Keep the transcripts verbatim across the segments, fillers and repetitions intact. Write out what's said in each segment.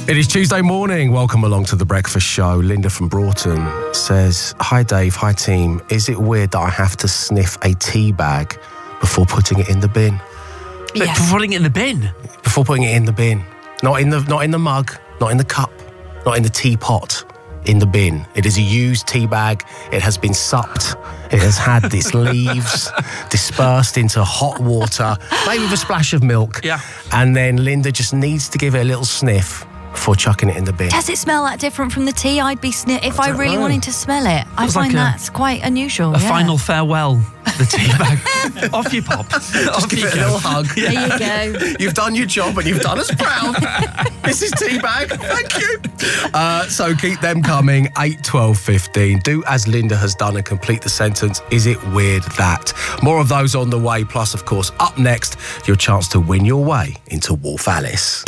It is Tuesday morning. Welcome along to The Breakfast Show. Linda from Broughton says, hi Dave, hi team. Is it weird that I have to sniff a tea bag before putting it in the bin? Yes. Before putting it in the bin? Before putting it in the bin. Not in the not in the mug, not in the cup, not in the teapot, in the bin. It is a used tea bag. It has been supped. It has had its leaves dispersed into hot water, maybe with a splash of milk. Yeah. And then Linda just needs to give it a little sniff before chucking it in the bin. Does it smell that different from the tea? I'd be sniff if I, I really know. wanted to smell it. I find like a, that's quite unusual. A yeah. final farewell, the tea bag. Off you pop. Just Off give you it go. a little hug. There you go. You've done your job and you've done us proud. Missus Teabag, thank you. Uh, so keep them coming, eight, twelve, fifteen. Do as Linda has done and complete the sentence, is it weird that? More of those on the way, plus, of course, up next, your chance to win your way into Wolf Alice.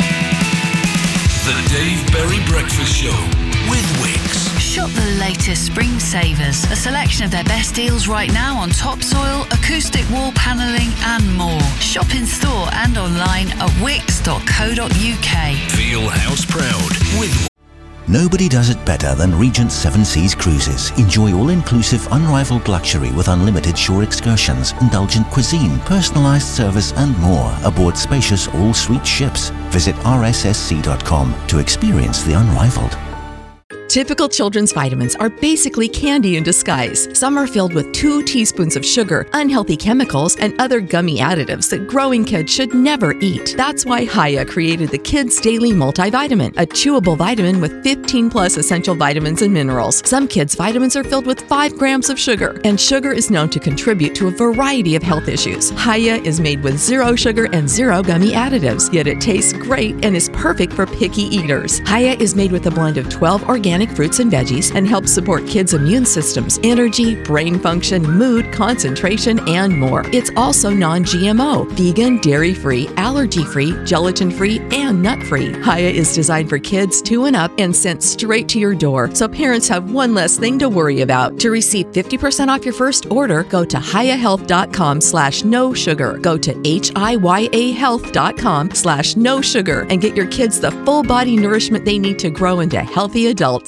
The Dave Berry Breakfast Show with Wickes. Shop the latest spring savers, a selection of their best deals right now on topsoil, acoustic wall panelling and more. Shop in store and online at wickes dot co dot uk. Feel house proud with Nobody does it better than Regent Seven Seas Cruises. Enjoy all-inclusive, unrivaled luxury with unlimited shore excursions, indulgent cuisine, personalised service and more aboard spacious all-suite ships. Visit r s s c dot com to experience the unrivaled. Typical children's vitamins are basically candy in disguise. Some are filled with two teaspoons of sugar, unhealthy chemicals, and other gummy additives that growing kids should never eat. That's why Hiya created the Kids Daily Multivitamin, a chewable vitamin with fifteen plus essential vitamins and minerals. Some kids' vitamins are filled with five grams of sugar, and sugar is known to contribute to a variety of health issues. Hiya is made with zero sugar and zero gummy additives, yet it tastes great and is perfect for picky eaters. Hiya is made with a blend of twelve organic fruits and veggies and helps support kids' immune systems, energy, brain function, mood, concentration, and more. It's also non G M O, vegan, dairy-free, allergy-free, gelatin-free, and nut-free. Hiya is designed for kids two and up and sent straight to your door, so parents have one less thing to worry about. To receive fifty percent off your first order, go to hiya health dot com slash no sugar. Go to H I Y A health dot com slash no sugar and get your kids the full body nourishment they need to grow into healthy adults.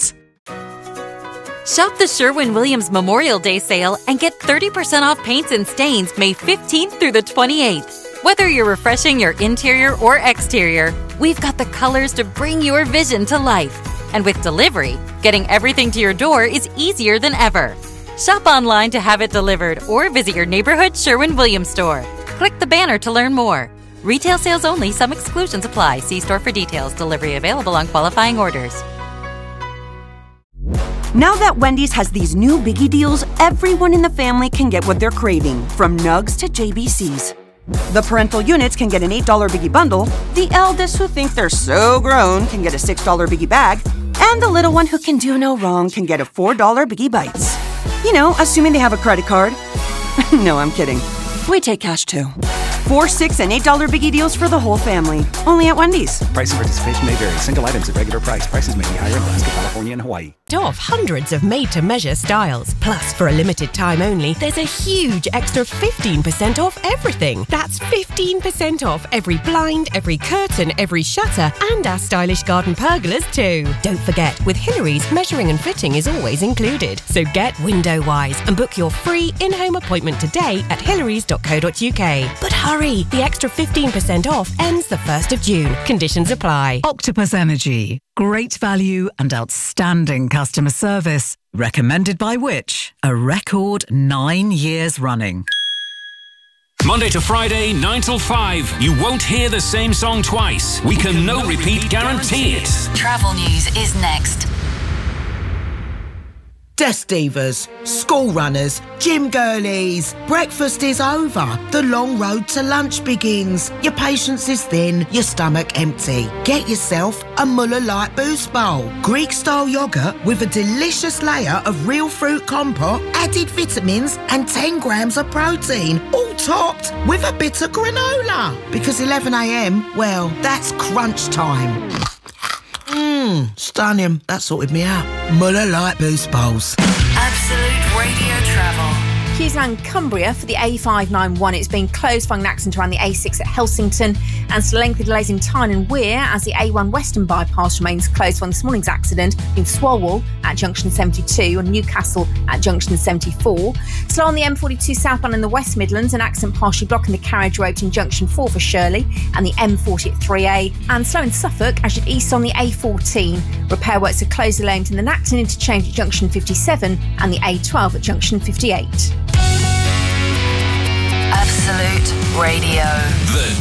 Shop the Sherwin-Williams Memorial Day sale and get thirty percent off paints and stains May fifteenth through the twenty-eighth. Whether you're refreshing your interior or exterior, we've got the colors to bring your vision to life. And with delivery, getting everything to your door is easier than ever. Shop online to have it delivered or visit your neighborhood Sherwin-Williams store. Click the banner to learn more. Retail sales only. Some exclusions apply. See store for details. Delivery available on qualifying orders. Now that Wendy's has these new biggie deals, everyone in the family can get what they're craving, from nugs to J B Cs. The parental units can get an eight dollar biggie bundle, the eldest who think they're so grown can get a six dollar biggie bag, and the little one who can do no wrong can get a four dollar biggie bites. You know, assuming they have a credit card. No, I'm kidding. We take cash too. Four, six, and eight dollar biggie deals for the whole family. Only at Wendy's. Price and participation may vary. Single items at regular price. Prices may be higher in Alaska, California, and Hawaii. Off hundreds of made-to-measure styles. Plus, for a limited time only, there's a huge extra fifteen percent off everything. That's fifteen percent off every blind, every curtain, every shutter, and our stylish garden pergolas too. Don't forget, with Hillary's, measuring and fitting is always included. So get window-wise and book your free in-home appointment today at hillarys dot co dot uk. But hurry, the extra fifteen percent off ends the first of June. Conditions apply. Octopus Energy. Great value and outstanding customer service. Recommended by which? A record nine years running. Monday to Friday, nine till five. You won't hear the same song twice. We can no repeat guarantee it. Travel news is next. Desk divas, school runners, gym girlies. Breakfast is over. The long road to lunch begins. Your patience is thin, your stomach empty. Get yourself a Muller Light Boost Bowl. Greek-style yoghurt with a delicious layer of real fruit compote, added vitamins and ten grams of protein. All topped with a bit of granola. Because eleven a m, well, that's crunch time. Mmm, stunning. That sorted me out. Muller Light Boost Bowls. Absolute Radio Travel. Queensland Cumbria for the A five ninety-one. It's been closed following an accident around the A six at Helsington, and still lengthy delays in Tyne and Weir as the A one Western bypass remains closed following this morning's accident in Swalwell at junction seventy-two and Newcastle at junction seventy-four. Slow on the M forty-two southbound in the West Midlands, an accident partially blocking the carriage road in junction four for Shirley and the M forty at three A, and slow in Suffolk as you east on the A fourteen. Repair works are closed the lane in the Nacton interchange at junction fifty-seven and the A twelve at junction fifty-eight. Absolute Radio. The